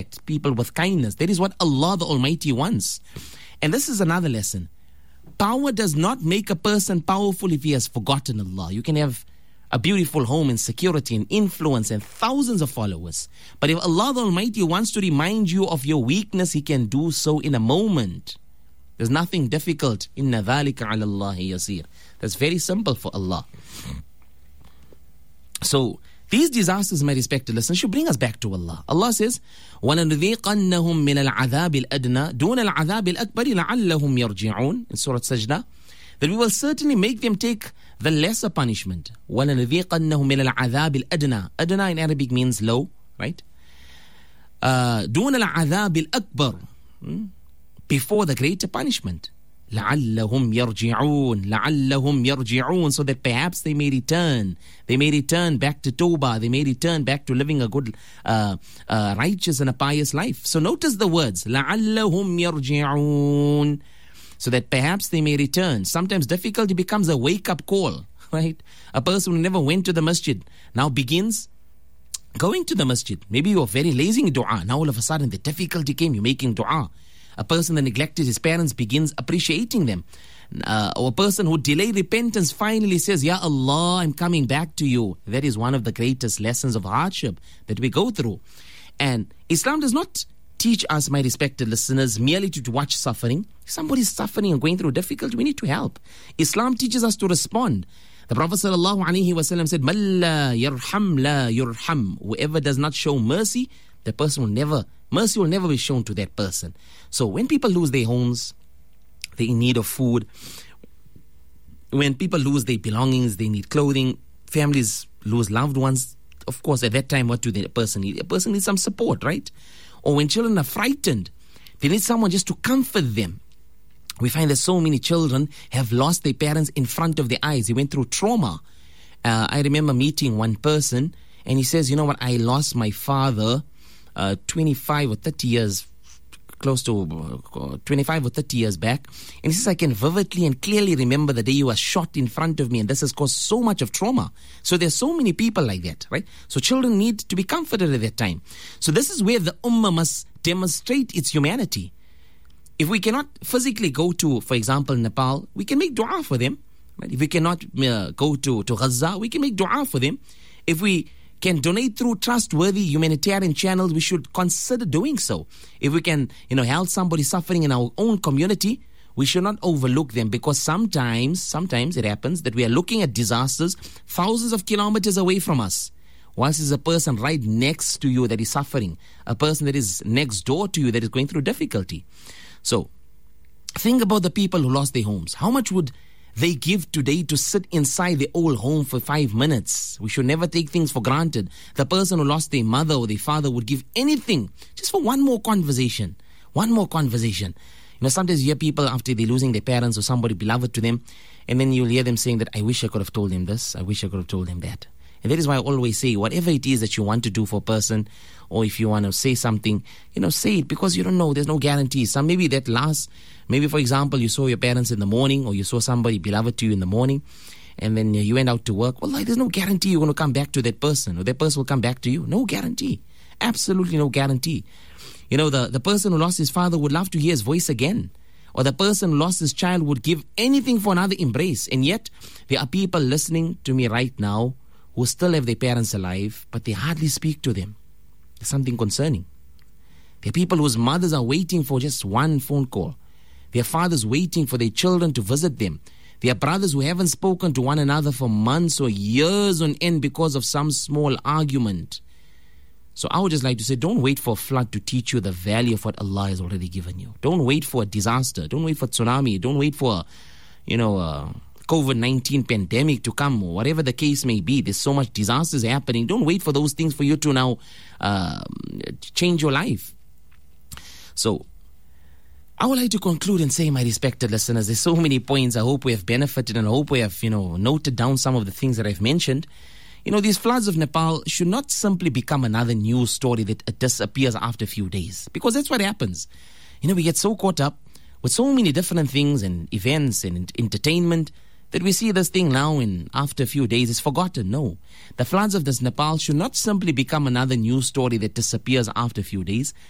respect, people with kindness. That is what Allah the Almighty wants. And this is another lesson. Power does not make a person powerful if he has forgotten Allah. You can have a beautiful home and security and influence and thousands of followers. But if Allah the Almighty wants to remind you of your weakness, He can do so in a moment. There's nothing difficult. Inna dhalika ala Allahi yasir. That's very simple for Allah. So, these disasters, my respected listeners, should bring us back to Allah. Allah says, وَلَنُذِيقَنَّهُمْ مِنَ الْعَذَابِ الْأَدْنَى دُونَ الْعَذَابِ الْأَكْبَرِ لَعَلَّهُمْ يَرْجِعُونَ in Surah Sajda, that we will certainly make them take the lesser punishment. وَلَنُذِيقَنَّهُمْ مِنَ الْعَذَابِ الْأَدْنَى. Adna in Arabic means low, right? دُونَ الْعَذَابِ الْأَكْبَرِ, before the greater punishment. لَعَلَّهُمْ يَرْجِعُونَ لَعَلَّهُمْ يَرْجِعُونَ, so that perhaps they may return. They may return back to Tawbah. They may return back to living a good, righteous and a pious life. So notice the words, لَعَلَّهُمْ يَرْجِعُونَ, so that perhaps they may return. Sometimes difficulty becomes a wake-up call, right? A person who never went to the masjid now begins going to the masjid. Maybe you are very lazy in dua. Now all of a sudden the difficulty came, you're making dua. A person that neglected his parents begins appreciating them. Or a person who delayed repentance finally says, Ya Allah, I'm coming back to you. That is one of the greatest lessons of hardship that we go through. And Islam does not teach us, my respected listeners, merely to watch suffering. If somebody is suffering and going through difficulty, we need to help. Islam teaches us to respond. The Prophet ﷺ said, Man la yarham la yurham. Whoever does not show mercy, the person will never, mercy will never be shown to that person. So when people lose their homes, they're in need of food. When people lose their belongings, they need clothing. Families lose loved ones. Of course, at that time, what do the person need? A person needs some support, right? Or when children are frightened, they need someone just to comfort them. We find that so many children have lost their parents in front of their eyes. They went through trauma. I remember meeting one person, and he says, you know what, I lost my father 25 or 30 years, close to 25 or 30 years back. And he says, I can vividly and clearly remember the day you were shot in front of me, and this has caused so much of trauma. So there's so many people like that, right? So children need to be comforted at that time. So this is where the ummah must demonstrate its humanity. If we cannot physically go to, for example, Nepal, we can make dua for them. Right? If we cannot go to Gaza, we can make dua for them. If we can donate through trustworthy humanitarian channels, we should consider doing so. If we can, help somebody suffering in our own community, we should not overlook them, because sometimes it happens that we are looking at disasters thousands of kilometers away from us. Whilst there's a person right next to you that is suffering, a person that is next door to you that is going through difficulty. So, think about the people who lost their homes. How much would they give today to sit inside their old home for 5 minutes? We should never take things for granted. The person who lost their mother or their father would give anything just for one more conversation. One more conversation. Sometimes you hear people after they're losing their parents or somebody beloved to them, and then you'll hear them saying that, I wish I could have told him this, I wish I could have told him that. And that is why I always say, whatever it is that you want to do for a person, or if you want to say something, say it, because you don't know, there's no guarantee. So maybe for example, you saw your parents in the morning, or you saw somebody beloved to you in the morning, and then you went out to work. Well, there's no guarantee you're going to come back to that person, or that person will come back to you. No guarantee. Absolutely no guarantee. The person who lost his father would love to hear his voice again. Or the person who lost his child would give anything for another embrace. And yet, there are people listening to me right now who still have their parents alive, but they hardly speak to them. There's something concerning. There are people whose mothers are waiting for just one phone call. There are fathers waiting for their children to visit them. There are brothers who haven't spoken to one another for months or years on end because of some small argument. So I would just like to say, don't wait for a flood to teach you the value of what Allah has already given you. Don't wait for a disaster. Don't wait for tsunami. Don't wait for, COVID-19 pandemic to come, or whatever the case may be. There's so much disasters happening. Don't wait for those things for you to now change your life. So I would like to conclude and say, my respected listeners, there's so many points. I hope we have benefited, and I hope we have, noted down some of the things that I've mentioned. These floods of Nepal should not simply become another news story that disappears after a few days, because that's what happens. We get so caught up with so many different things and events and entertainment that we see this thing now, and after a few days it's forgotten. No. The floods of this Nepal should not simply become another news story that disappears after a few days.